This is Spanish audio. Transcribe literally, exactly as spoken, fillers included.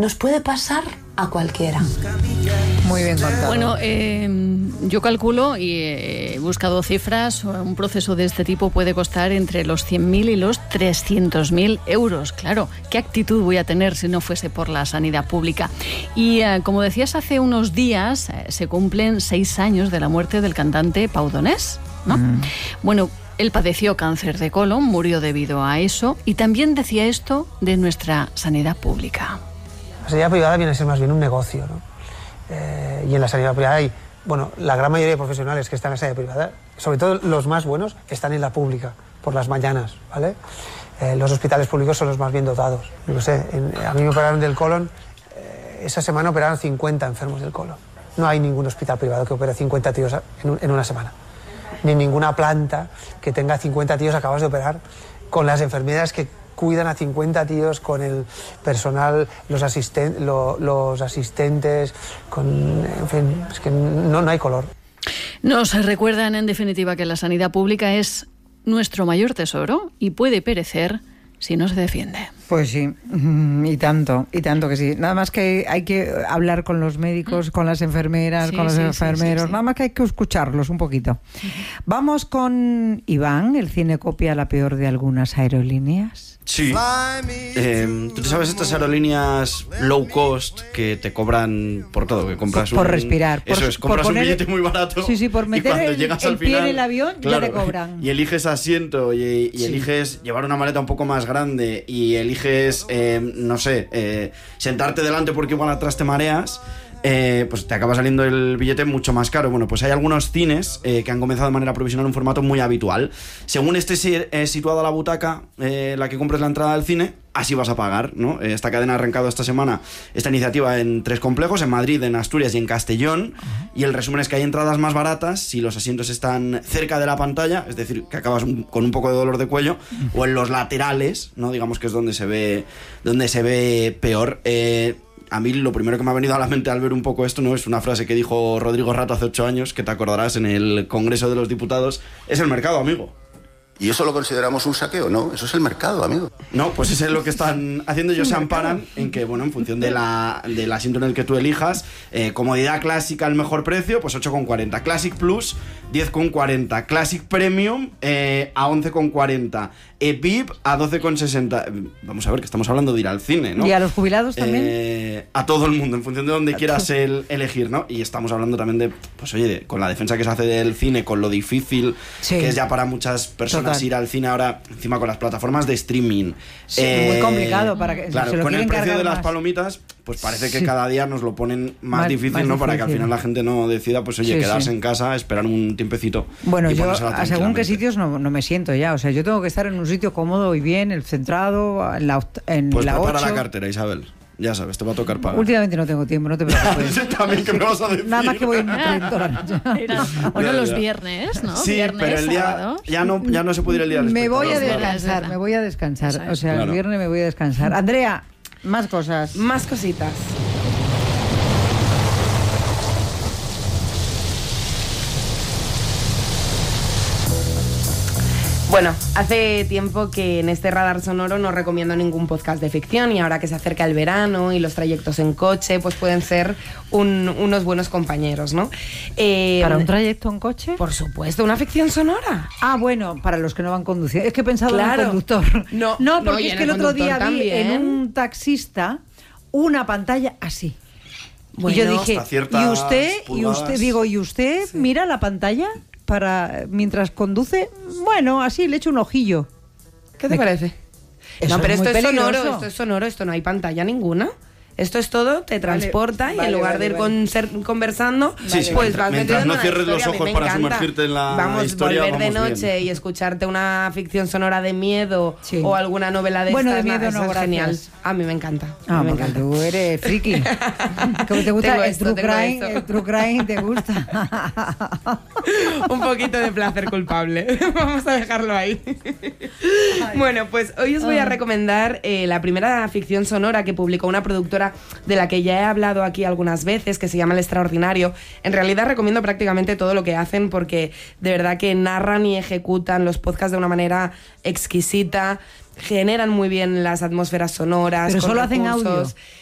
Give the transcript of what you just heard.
nos puede pasar a cualquiera. Muy bien contado. Bueno, eh, yo calculo y he buscado cifras. Un proceso de este tipo puede costar entre los cien mil y los trescientos mil euros. Claro, ¿qué actitud voy a tener si no fuese por la sanidad pública? Y eh, como decías, hace unos días eh, se cumplen seis años de la muerte del cantante Pau Donés, ¿no? Mm. Bueno, él padeció cáncer de colon, murió debido a eso, y también decía esto de nuestra sanidad pública. La sanidad privada viene a ser más bien un negocio, ¿no? Eh, y en la sanidad privada hay, bueno, la gran mayoría de profesionales que están en la sanidad privada, sobre todo los más buenos, están en la pública, por las mañanas, ¿vale? Eh, los hospitales públicos son los más bien dotados. Yo no sé, en, a mí me operaron del colon, eh, esa semana operaron cincuenta enfermos del colon. No hay ningún hospital privado que opere cincuenta tíos en, un, en una semana. Ni ninguna planta que tenga cincuenta tíos acabados de operar, con las enfermeras que cuidan a cincuenta tíos, con el personal, los, asisten, lo, los asistentes, con, en fin, es que no, no hay color. Nos recuerdan, en definitiva, que la sanidad pública es nuestro mayor tesoro y puede perecer si no se defiende. Pues sí, y tanto, y tanto que sí. Nada más que hay que hablar con los médicos, con las enfermeras, sí, con los sí, enfermeros, sí, sí, sí. Nada más que hay que escucharlos un poquito. Vamos con Iván, el cine copia la peor de algunas aerolíneas. Sí. Eh, ¿Tú sabes estas aerolíneas low cost que te cobran por todo? Que compras por, por un, respirar. Eso por, es, compras por poner, un billete muy barato. Sí, sí, por meter el, llegas el al pie final, en el avión, claro, ya te cobran. Y eliges asiento y, y sí. eliges llevar una maleta un poco más grande y eliges, eh, no sé, eh, sentarte delante porque igual atrás te mareas. Eh, pues te acaba saliendo el billete mucho más caro. Bueno, pues hay algunos cines eh, que han comenzado de manera provisional un formato muy habitual. Según esté eh, situada la butaca, eh, la que compres la entrada del cine, así vas a pagar, ¿no? Eh, esta cadena ha arrancado esta semana esta iniciativa en tres complejos, en Madrid, en Asturias y en Castellón. Uh-huh. Y el resumen es que hay entradas más baratas si los asientos están cerca de la pantalla, es decir, que acabas un, con un poco de dolor de cuello, uh-huh. o en los laterales, ¿no? Digamos que es donde se ve, donde se ve peor. Eh, A mí lo primero que me ha venido a la mente al ver un poco esto, no es una frase que dijo Rodrigo Rato hace ocho años, que te acordarás en el Congreso de los Diputados, es el mercado, amigo. ¿Y eso lo consideramos un saqueo? No, eso es el mercado, amigo. No, pues eso es lo que están haciendo. Ellos se amparan en que, bueno, en función de la, del asiento en el que tú elijas, eh, comodidad clásica al mejor precio, pues ocho con cuarenta. Classic Plus, diez con cuarenta. Classic Premium, eh, a once con cuarenta. E V I P a doce con sesenta. Vamos a ver, que estamos hablando de ir al cine, ¿no? ¿Y a los jubilados también? Eh, a todo el mundo, en función de donde quieras el, elegir, ¿no? Y estamos hablando también de, pues oye, de, con la defensa que se hace del cine, con lo difícil sí. que es ya para muchas personas Total. ir al cine ahora, encima con las plataformas de streaming. Sí, eh, muy complicado para que claro, se lo con el precio de las más. palomitas, pues parece que sí. cada día nos lo ponen más, más difícil, más ¿no? Difícil. Para que al final la gente no decida, pues oye, sí, quedarse sí. en casa, esperar un tiempecito. Bueno, yo a según qué sitios no, no me siento ya, o sea, yo tengo que estar en un sitio cómodo y bien, el centrado, en la en pues la prepara ocho. la cartera, Isabel. Ya sabes, te va a tocar pagar. Últimamente no tengo tiempo, no te preocupes. También que me vas a decir. Nada más que voy en un tren toda la noche. Bueno, los viernes, ¿no? Sí, viernes, pero el día sábados. ya no, ya no se puede ir el día del Me voy a espectador, descansar, claro. me voy a descansar. Eso es. O sea, Claro. el viernes me voy a descansar. Andrea, más cosas. Más cositas. Bueno, hace tiempo que en este radar sonoro no recomiendo ningún podcast de ficción y ahora que se acerca el verano y los trayectos en coche, pues pueden ser un, unos buenos compañeros, ¿no? Eh, ¿Para un trayecto en coche? Por supuesto, una ficción sonora. Ah, bueno, para los que no van conduciendo. Es que he pensado Claro. en el conductor. No, no porque no, es en que el el otro día conductor vi también. en un taxista una pantalla así. Bueno, y yo dije, hasta ciertas ¿y usted? ¿Y pulgadas. usted? Digo, ¿y usted sí. mira la pantalla para mientras conduce? Bueno, así le echo un ojillo. ¿Qué te Me... parece? Eso no, pero es esto muy es sonoro, peligroso. esto es sonoro, esto no hay pantalla ninguna. Esto es todo, te transporta vale, y vale, en lugar vale, de ir vale. con, ser, conversando, Sí, sí, pues mientras vas metido en no una cierres los historia. A mí ojos me para encanta. sumergirte en la vamos, historia, volver de vamos noche bien. y escucharte una ficción sonora de miedo Sí. o alguna novela de Bueno, estas, de miedo eso no, es gracias. genial. A mí me encanta. A Ah, mí me porque encanta. tú eres friki. Como te gusta Tengo el esto, true tengo crime, esto. el true crime te gusta. Un poquito de placer culpable. Vamos a dejarlo ahí. Bueno, pues hoy os voy a recomendar eh, la primera ficción sonora que publicó una productora de la que ya he hablado aquí algunas veces, que se llama El Extraordinario. En realidad recomiendo prácticamente todo lo que hacen porque de verdad que narran y ejecutan los podcasts de una manera exquisita, generan muy bien las atmósferas sonoras. Pero con solo hacen recursos. audio.